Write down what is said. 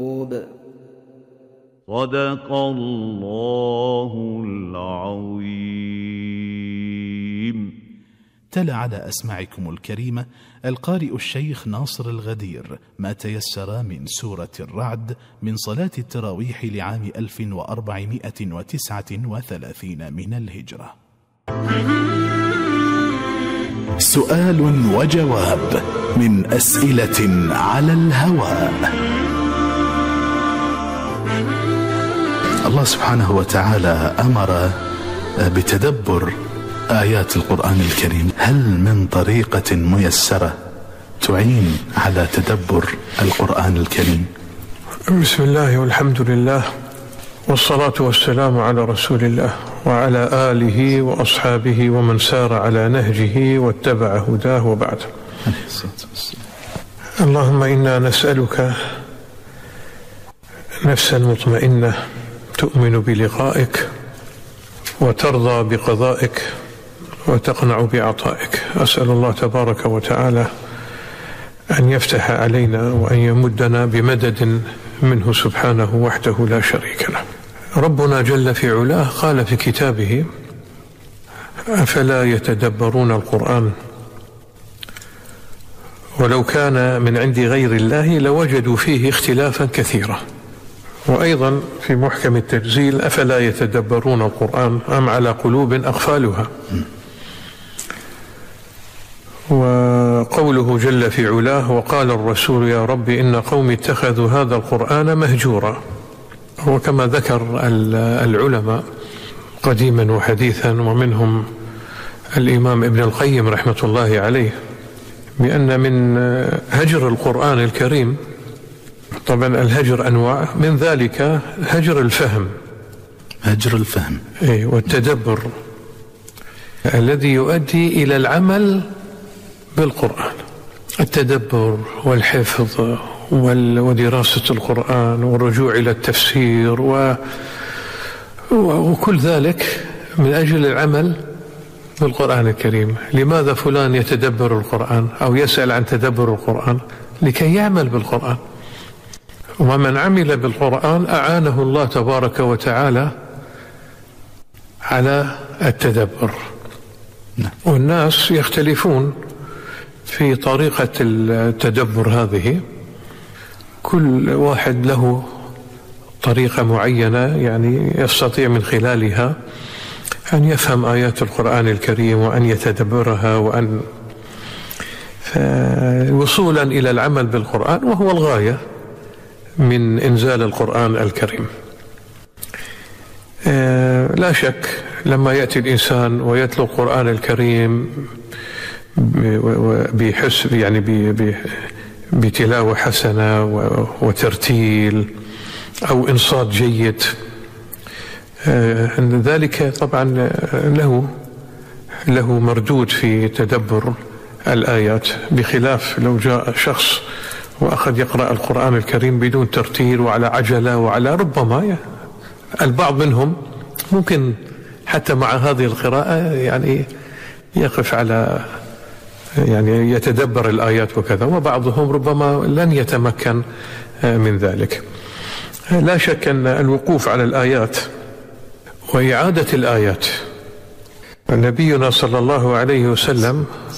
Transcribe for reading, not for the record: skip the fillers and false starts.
صدق الله العظيم. تلا على أسماعكم الكريمة القارئ الشيخ ناصر الغدير ما تيسر من سورة الرعد من صلاة التراويح لعام 1439 من الهجرة. سؤال وجواب من أسئلة على الهواء. الله سبحانه وتعالى أمر بتدبر آيات القرآن الكريم. هل من طريقة ميسرة تعين على تدبر القرآن الكريم؟ بسم الله والحمد لله والصلاة والسلام على رسول الله وعلى آله وأصحابه ومن سار على نهجه واتبع هداه وبعد. اللهم إنا نسألك نفسا مطمئنة تؤمن بلقائك وترضى بقضائك وتقنع بعطائك. أسأل الله تبارك وتعالى أن يفتح علينا وأن يمدنا بمدد منه سبحانه وحده لا شريك له. ربنا جل في علاه قال في كتابه: أفلا يتدبرون القرآن ولو كان من عند غير الله لوجدوا فيه اختلافا كثيرا. وأيضا في محكم التنزيل: أفلا يتدبرون القرآن أم على قلوب أقفالها. وقوله جل في علاه: وقال الرسول يا رب إن قومي اتخذوا هذا القرآن مهجورا. وكما ذكر العلماء قديما وحديثا ومنهم الإمام ابن القيم رحمة الله عليه بأن من هجر القرآن الكريم، طبعا الهجر أنواع، من ذلك هجر الفهم، هجر الفهم والتدبر الذي يؤدي إلى العمل بالقرآن، التدبر والحفظ ودراسة القرآن والرجوع إلى التفسير وكل ذلك من أجل العمل بالقرآن الكريم. لماذا فلان يتدبر القرآن أو يسأل عن تدبر القرآن؟ لكي يعمل بالقرآن. ومن عمل بالقرآن أعانه الله تبارك وتعالى على التدبر. والناس يختلفون في طريقة التدبر هذه، كل واحد له طريقة معينة يعني يستطيع من خلالها أن يفهم آيات القرآن الكريم وأن يتدبرها وأن وصولا إلى العمل بالقرآن، وهو الغاية من إنزال القرآن الكريم. لا شك لما يأتي الإنسان ويتلو القرآن الكريم بحسب يعني بتلاوة حسنة وترتيل أو إنصات جيد، ذلك طبعا له مردود في تدبر الآيات، بخلاف لو جاء شخص وأخذ يقرأ القرآن الكريم بدون ترتيل وعلى عجلة وعلى ربما البعض منهم ممكن حتى مع هذه القراءة يعني يقف على يعني يتدبر الآيات وكذا، وبعضهم ربما لن يتمكن من ذلك. لا شك أن الوقوف على الآيات وإعادة الآيات، نبينا صلى الله عليه وسلم